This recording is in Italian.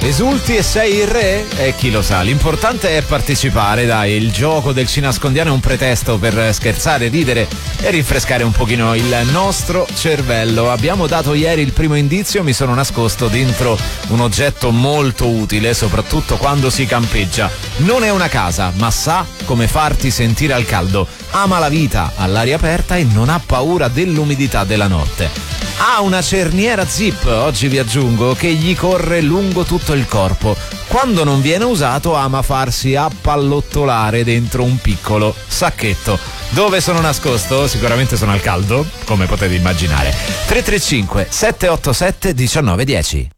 Esulti e sei il re? Chi lo sa, l'importante è partecipare, dai, il gioco del ci nascondiamo è un pretesto per scherzare, ridere e rinfrescare un pochino il nostro cervello. Abbiamo dato ieri il primo indizio, mi sono nascosto dentro un oggetto molto utile, soprattutto quando si campeggia. Non è una casa, ma sa come farti sentire al caldo. Ama la vita all'aria aperta e non ha paura dell'umidità della notte. Ha una cerniera zip, oggi vi aggiungo, che gli corre lungo tutto il corpo. Quando non viene usato ama farsi appallottolare dentro un piccolo sacchetto. Dove sono nascosto? Sicuramente sono al caldo, come potete immaginare. 335 787 1910.